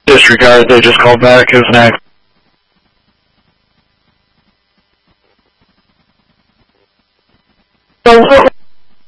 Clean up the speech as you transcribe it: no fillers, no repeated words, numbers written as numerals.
Disregard, they just called back. Who's next? So